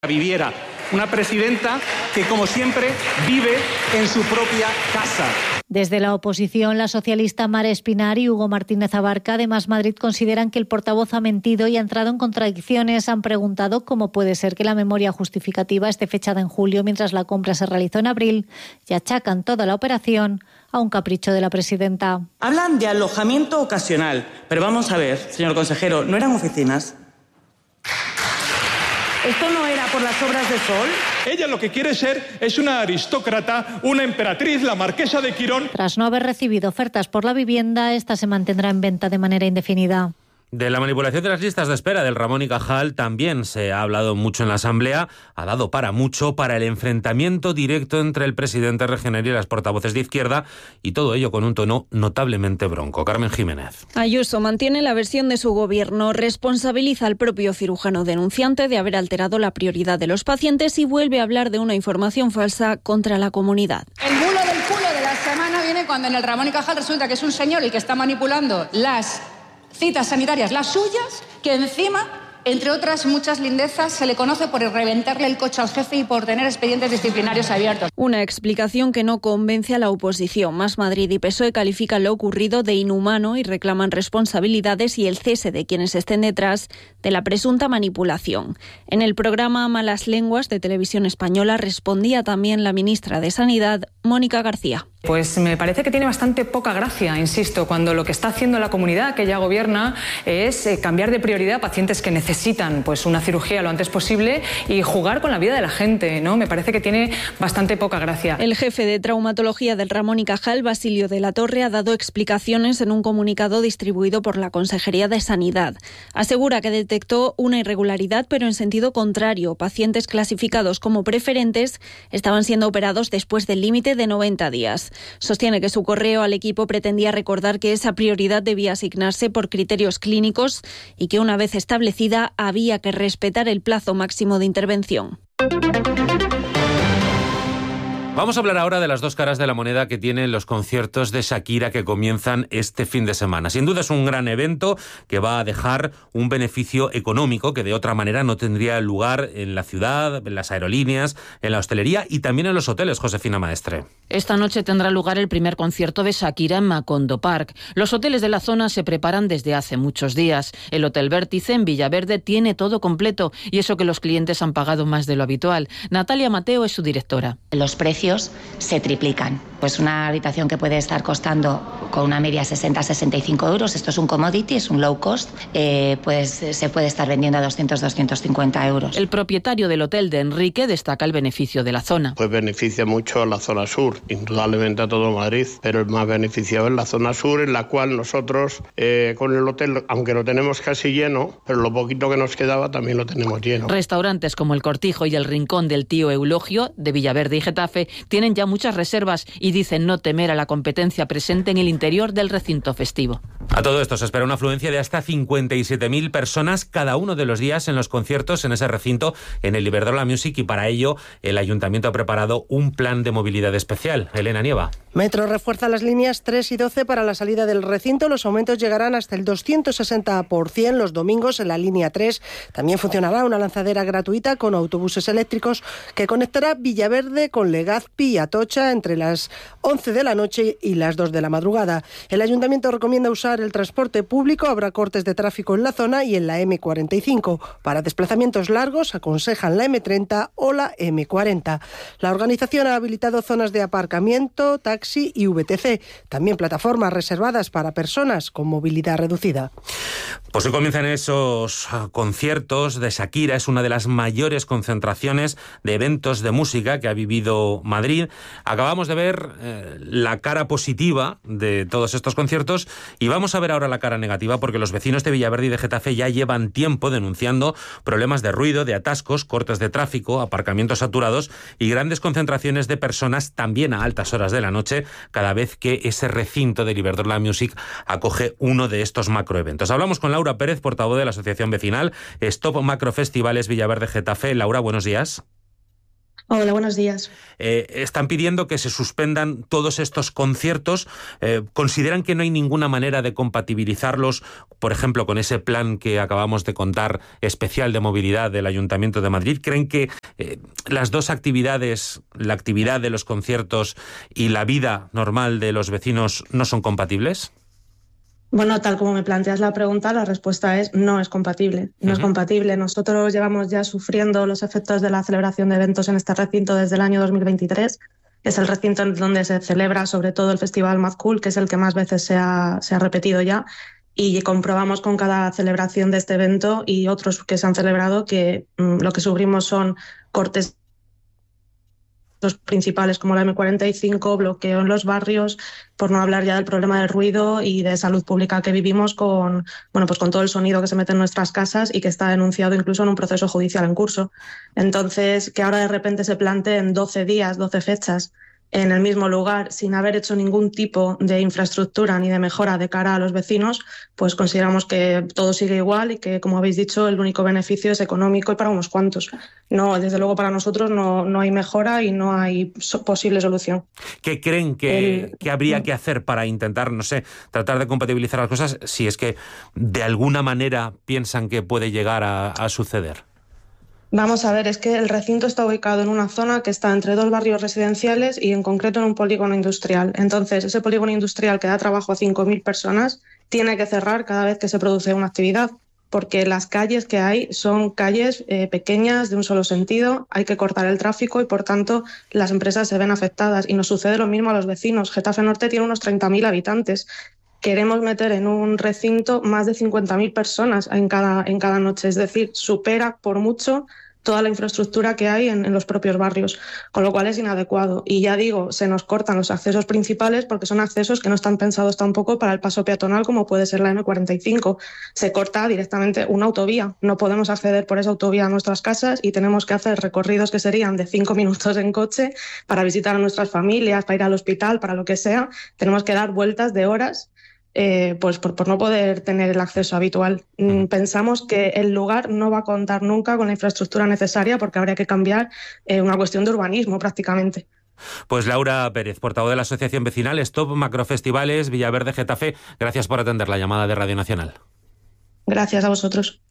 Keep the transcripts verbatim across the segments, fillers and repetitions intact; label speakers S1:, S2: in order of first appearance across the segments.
S1: viviera. Una presidenta que, como siempre, vive en su propia casa.
S2: Desde la oposición, la socialista Mara Espinar y Hugo Martínez Abarca de Más Madrid consideran que el portavoz ha mentido y ha entrado en contradicciones. Han preguntado cómo puede ser que la memoria justificativa esté fechada en julio mientras la compra se realizó en abril y achacan toda la operación a un capricho de la presidenta.
S3: Hablan de alojamiento ocasional, pero vamos a ver, señor consejero, ¿no eran oficinas? ¿Esto no era por las obras de Sol?
S4: Ella lo que quiere ser es una aristócrata, una emperatriz, la marquesa de Quirón.
S2: Tras no haber recibido ofertas por la vivienda, esta se mantendrá en venta de manera indefinida.
S5: De la manipulación de las listas de espera del Ramón y Cajal también se ha hablado mucho en la Asamblea, ha dado para mucho para el enfrentamiento directo entre el presidente Regener y las portavoces de izquierda, y todo ello con un tono notablemente bronco. Carmen Jiménez.
S6: Ayuso mantiene la versión de su gobierno, responsabiliza al propio cirujano denunciante de haber alterado la prioridad de los pacientes y vuelve a hablar de una información falsa contra la comunidad.
S7: El bulo del culo de la semana viene cuando en el Ramón y Cajal resulta que es un señor el que está manipulando las citas sanitarias, las suyas, que encima, entre otras muchas lindezas, se le conoce por reventarle el coche al jefe y por tener expedientes disciplinarios abiertos.
S6: Una explicación que no convence a la oposición. Más Madrid y P S O E califican lo ocurrido de inhumano y reclaman responsabilidades y el cese de quienes estén detrás de la presunta manipulación. En el programa Malas Lenguas de Televisión Española respondía también la ministra de Sanidad, Mónica García.
S8: Pues me parece que tiene bastante poca gracia, insisto, cuando lo que está haciendo la comunidad que ella gobierna es eh, cambiar de prioridad a pacientes que necesitan pues una cirugía lo antes posible y jugar con la vida de la gente, ¿no? Me parece que tiene bastante poca gracia.
S6: El jefe de traumatología del Ramón y Cajal, Basilio de la Torre, ha dado explicaciones en un comunicado distribuido por la Consejería de Sanidad. Asegura que detectó una irregularidad, pero en sentido contrario. Pacientes clasificados como preferentes estaban siendo operados después del límite de noventa días. Sostiene que su correo al equipo pretendía recordar que esa prioridad debía asignarse por criterios clínicos y que una vez establecida había que respetar el plazo máximo de intervención.
S5: Vamos a hablar ahora de las dos caras de la moneda que tienen los conciertos de Shakira que comienzan este fin de semana. Sin duda es un gran evento que va a dejar un beneficio económico que de otra manera no tendría lugar en la ciudad, en las aerolíneas, en la hostelería y también en los hoteles. Josefina Maestre.
S9: Esta noche tendrá lugar el primer concierto de Shakira en Macondo Park. Los hoteles de la zona se preparan desde hace muchos días. El Hotel Vértice en Villaverde tiene todo completo y eso que los clientes han pagado más de lo habitual. Natalia Mateo es su directora.
S10: Los precios se triplican. Pues una habitación que puede estar costando con una media sesenta a sesenta y cinco euros, esto es un commodity, es un low cost, eh, pues se puede estar vendiendo a doscientos a doscientos cincuenta euros.
S9: El propietario del hotel de Enrique destaca el beneficio de la zona.
S11: Pues beneficia mucho a la zona sur, indudablemente a todo Madrid, pero el más beneficiado es la zona sur, en la cual nosotros eh, con el hotel, aunque lo tenemos casi lleno, pero lo poquito que nos quedaba también lo tenemos lleno.
S9: Restaurantes como El Cortijo y El Rincón del Tío Eulogio, de Villaverde y Getafe, tienen ya muchas reservas y dicen no temer a la competencia presente en el interior del recinto festivo.
S5: A todo esto se espera una afluencia de hasta cincuenta y siete mil personas cada uno de los días en los conciertos en ese recinto en el Iberdrola Music, y para ello el Ayuntamiento ha preparado un plan de movilidad especial. Elena Nieva.
S12: Metro refuerza las líneas tres y doce para la salida del recinto. Los aumentos llegarán hasta el doscientos sesenta por ciento los domingos en la línea tres. También funcionará una lanzadera gratuita con autobuses eléctricos que conectará Villaverde con Legazpi y Atocha entre las once de la noche y las dos de la madrugada. El Ayuntamiento recomienda usar el transporte público. Habrá cortes de tráfico en la zona y en la eme cuarenta y cinco. Para desplazamientos largos aconsejan la eme treinta o la eme cuarenta. La organización ha habilitado zonas de aparcamiento, taxi y ve te ce. También plataformas reservadas para personas con movilidad reducida.
S5: Pues hoy comienzan esos conciertos de Shakira. Es una de las mayores concentraciones de eventos de música que ha vivido Madrid. Acabamos de ver eh, la cara positiva de todos estos conciertos y vamos a ver ahora la cara negativa, porque los vecinos de Villaverde y de Getafe ya llevan tiempo denunciando problemas de ruido, de atascos, cortes de tráfico, aparcamientos saturados y grandes concentraciones de personas también a altas horas de la noche cada vez que ese recinto del Iberdrola Music acoge uno de estos macroeventos. Hablamos con Laura Pérez, portavoz de la asociación vecinal Stop Macrofestivales Villaverde Getafe. Laura, buenos días.
S13: Hola, buenos días.
S5: Eh, están pidiendo que se suspendan todos estos conciertos. Eh, ¿Consideran que no hay ninguna manera de compatibilizarlos, por ejemplo, con ese plan que acabamos de contar, especial de movilidad del Ayuntamiento de Madrid? ¿Creen que eh, las dos actividades, la actividad de los conciertos y la vida normal de los vecinos, no son compatibles?
S13: Bueno, tal como me planteas la pregunta, la respuesta es no es compatible. No uh-huh. es compatible. Nosotros llevamos ya sufriendo los efectos de la celebración de eventos en este recinto desde el año dos mil veintitrés. Es el recinto en donde se celebra sobre todo el Festival Mad Cool, que es el que más veces se ha, se ha repetido ya. Y comprobamos con cada celebración de este evento y otros que se han celebrado que mmm, lo que sufrimos son cortes principales como la eme cuarenta y cinco, bloqueo en los barrios, por no hablar ya del problema del ruido y de salud pública que vivimos con, bueno, pues con todo el sonido que se mete en nuestras casas y que está denunciado incluso en un proceso judicial en curso. Entonces, que ahora de repente se planteen doce días, doce fechas en el mismo lugar sin haber hecho ningún tipo de infraestructura ni de mejora de cara a los vecinos, pues consideramos que todo sigue igual y que, como habéis dicho, el único beneficio es económico y para unos cuantos. No, desde luego para nosotros no, no hay mejora y no hay so- posible solución.
S5: ¿Qué creen que, el... que habría que hacer para intentar, no sé, tratar de compatibilizar las cosas, si es que de alguna manera piensan que puede llegar a, a suceder?
S13: Vamos a ver, es que el recinto está ubicado en una zona que está entre dos barrios residenciales y en concreto en un polígono industrial. Entonces, ese polígono industrial que da trabajo a cinco mil personas tiene que cerrar cada vez que se produce una actividad, porque las calles que hay son calles eh, pequeñas, de un solo sentido, hay que cortar el tráfico y, por tanto, las empresas se ven afectadas. Y nos sucede lo mismo a los vecinos. Getafe Norte tiene unos treinta mil habitantes. Queremos meter en un recinto más de cincuenta mil personas en cada, en cada noche, es decir, supera por mucho toda la infraestructura que hay en, en los propios barrios, con lo cual es inadecuado. Y ya digo, se nos cortan los accesos principales porque son accesos que no están pensados tampoco para el paso peatonal como puede ser la eme cuarenta y cinco. Se corta directamente una autovía, no podemos acceder por esa autovía a nuestras casas y tenemos que hacer recorridos que serían de cinco minutos en coche para visitar a nuestras familias, para ir al hospital, para lo que sea. Tenemos que dar vueltas de horas Eh, pues por, por no poder tener el acceso habitual. Mm, pensamos que el lugar no va a contar nunca con la infraestructura necesaria porque habría que cambiar eh, una cuestión de urbanismo prácticamente.
S5: Pues Laura Pérez, portavoz de la Asociación Vecinal Stop Macrofestivales Villaverde Getafe, gracias por atender la llamada de Radio Nacional.
S13: Gracias a vosotros.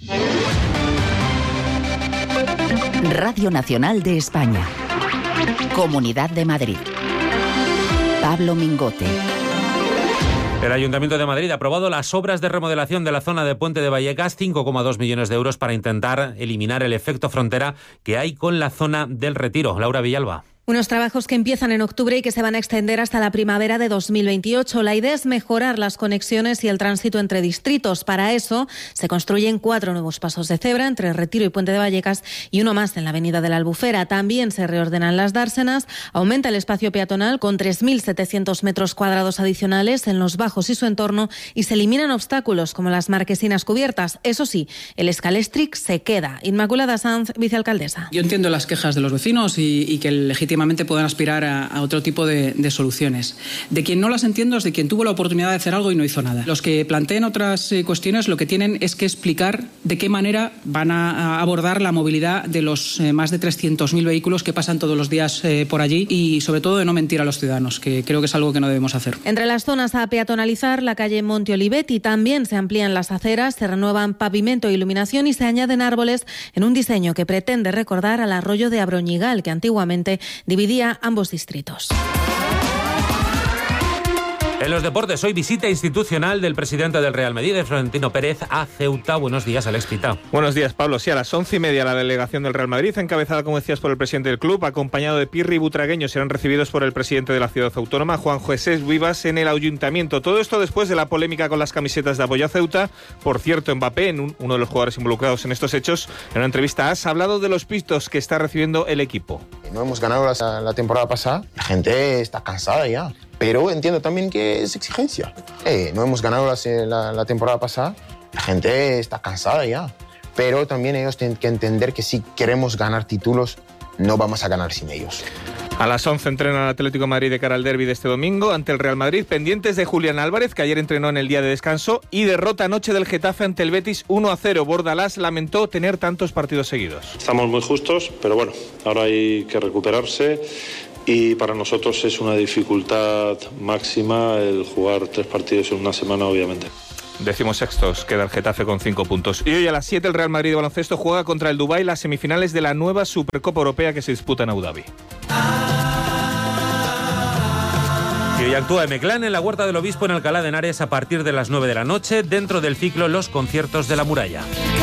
S14: Radio Nacional de España. Comunidad de Madrid. Pablo Mingote.
S5: El Ayuntamiento de Madrid ha aprobado las obras de remodelación de la zona de Puente de Vallecas, cinco coma dos millones de euros para intentar eliminar el efecto frontera que hay con la zona del Retiro. Laura Villalba.
S15: Unos trabajos que empiezan en octubre y que se van a extender hasta la primavera de dos mil veintiocho. La idea es mejorar las conexiones y el tránsito entre distritos. Para eso se construyen cuatro nuevos pasos de cebra entre Retiro y Puente de Vallecas y uno más en la avenida de la Albufera. También se reordenan las dársenas, aumenta el espacio peatonal con tres mil setecientos metros cuadrados adicionales en los bajos y su entorno y se eliminan obstáculos como las marquesinas cubiertas. Eso sí, el escalestric se queda. Inmaculada Sanz, vicealcaldesa.
S16: Yo entiendo las quejas de los vecinos y, y que el legítimo puedan aspirar a, a otro tipo de, de soluciones. De quien no las entiendo es de quien tuvo la oportunidad de hacer algo y no hizo nada. Los que planteen otras eh, cuestiones lo que tienen es que explicar de qué manera van a, a abordar la movilidad de los eh, más de trescientos mil vehículos que pasan todos los días eh, por allí y sobre todo de no mentir a los ciudadanos, que creo que es algo que no debemos hacer.
S15: Entre las zonas a peatonalizar, la calle Monte Olivetti también se amplían las aceras, se renuevan pavimento e iluminación y se añaden árboles en un diseño que pretende recordar al arroyo de Abroñigal, que antiguamente dividía ambos distritos.
S5: En los deportes, hoy visita institucional del presidente del Real Madrid, Florentino Pérez, a Ceuta. Buenos días, Alex Pita.
S17: Buenos días, Pablo. Sí, a las once y media la delegación del Real Madrid, encabezada, como decías, por el presidente del club, acompañado de Pirri y Butragueño, serán recibidos por el presidente de la ciudad autónoma, Juan José Vivas, en el ayuntamiento. Todo esto después de la polémica con las camisetas de apoyo a Ceuta. Por cierto, Mbappé, en un, uno de los jugadores involucrados en estos hechos, en una entrevista has hablado de los pistos que está recibiendo el equipo.
S18: No hemos ganado la, la temporada pasada. La gente está cansada ya. Pero entiendo también que es exigencia. Eh, no hemos ganado la, la, la temporada pasada. La gente está cansada ya. Pero también ellos tienen que entender que si queremos ganar títulos, no vamos a ganar sin ellos.
S17: A las once entrena el Atlético de Madrid de cara al derbi de este domingo ante el Real Madrid, pendientes de Julián Álvarez, que ayer entrenó en el día de descanso, y derrota anoche del Getafe ante el Betis uno a cero. Bordalás lamentó tener tantos partidos seguidos.
S19: Estamos muy justos, pero bueno, ahora hay que recuperarse y para nosotros es una dificultad máxima el jugar tres partidos en una semana, obviamente.
S17: Decimos sextos, queda el Getafe con cinco puntos. Y hoy a las siete el Real Madrid de baloncesto juega contra el Dubái las semifinales de la nueva Supercopa Europea que se disputa en Abu Dhabi.
S5: Y hoy actúa Meclán en la Huerta del Obispo en Alcalá de Henares a partir de las nueve de la noche, dentro del ciclo Los Conciertos de la Muralla.